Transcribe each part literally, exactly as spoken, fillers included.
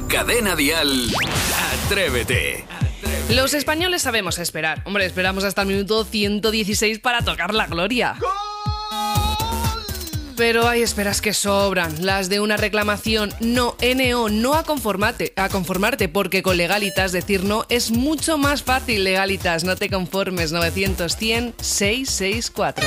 Cadena Dial, Atrévete. Los españoles sabemos esperar. Hombre, esperamos hasta el minuto ciento dieciséis para tocar la gloria. ¡Gol! Pero hay esperas que sobran. Las de una reclamación. No, N O, no a conformarte, a conformarte, porque con Legalitas decir no es mucho más fácil. Legalitas, no te conformes. novecientos cien seiscientos sesenta y cuatro.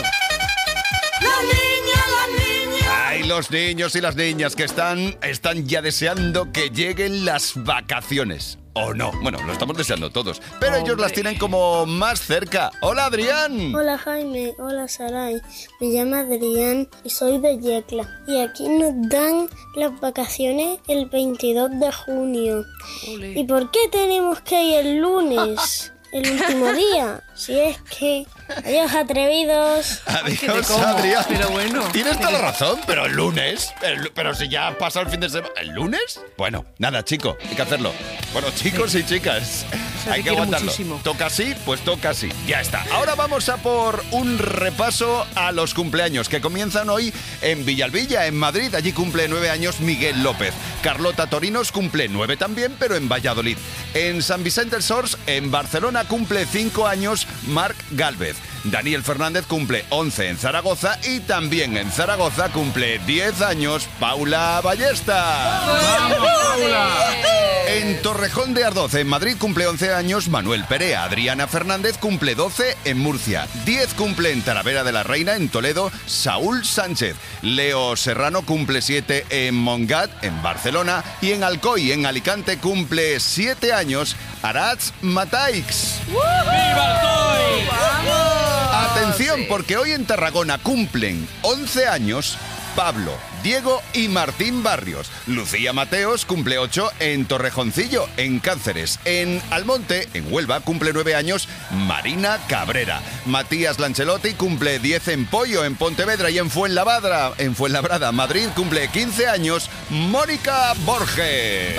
La niña, la niña. Ay, los niños y las niñas que están, están ya deseando que lleguen las vacaciones. ¿O no? Bueno, lo estamos deseando todos. Pero Hombre. ellos las tienen como más cerca. ¡Hola, Adrián! Hola, Jaime. Hola, Saray. Me llamo Adrián y soy de Yecla. Y aquí nos dan las vacaciones el veintidós de junio. Ole. ¿Y por qué tenemos que ir el lunes? El último día. Si es que... Adiós, atrevidos. Adiós, Adrián. Pero bueno. Tienes toda la razón, pero el lunes... El, pero si ya ha pasado el fin de semana... ¿El lunes? Bueno, nada, chico, hay que hacerlo. Bueno, chicos sí. y chicas, hay que aguantarlo. Muchísimo. Toca así, pues toca así. Ya está. Ahora vamos a por un repaso a los cumpleaños que comienzan hoy en Villalbilla, en Madrid. Allí cumple nueve años Miguel López. Carlota Torinos cumple nueve también, pero en Valladolid. En San Vicente del Sors, en Barcelona, cumple cinco años Marc Gálvez. Daniel Fernández cumple once en Zaragoza y también en Zaragoza cumple diez años Paula Ballesta. ¡Vamos, Paula! En Torrejón de Ardoz, en Madrid, cumple once años Manuel Perea. Adriana Fernández cumple doce en Murcia. diez cumple en Talavera de la Reina, en Toledo, Saúl Sánchez. Leo Serrano cumple siete en Montgat, en Barcelona. Y en Alcoy, en Alicante, cumple siete años Aratz Mataix. ¡Viva Alcoy! ¡Vamos! Atención, porque hoy en Tarragona cumplen once años Pablo, Diego y Martín Barrios. Lucía Mateos cumple ocho en Torrejoncillo, en Cáceres. En Almonte, en Huelva, cumple nueve años Marina Cabrera. Matías Lancelotti cumple diez en Pollo, en Pontevedra. Y en Fuenlabrada, en Fuenlabrada, Madrid, cumple quince años Mónica Borges.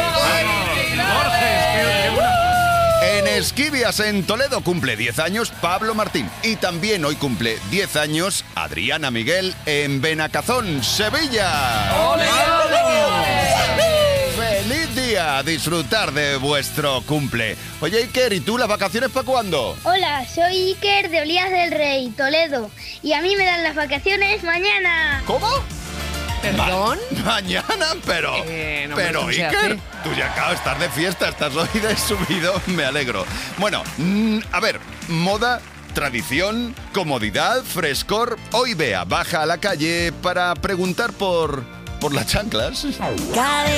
¡Borges! En Esquivias, en Toledo, cumple diez años Pablo Martín. Y también hoy cumple diez años Adriana Miguel en Benacazón, Sevilla. ¡Ole, ole! ¡Feliz día! A disfrutar de vuestro cumple. Oye, Iker, ¿y tú las vacaciones para cuándo? Hola, soy Iker de Olías del Rey, Toledo. Y a mí me dan las vacaciones mañana. ¿Cómo? ¿Perdón? Ma- mañana, pero... Eh, no, pero, hombre, Iker, tú ya acabas de estar de fiesta, estás hoy de subido, me alegro. Bueno, mmm, a ver, moda, tradición, comodidad, frescor. Hoy Bea baja a la calle para preguntar por... por las chanclas. Cada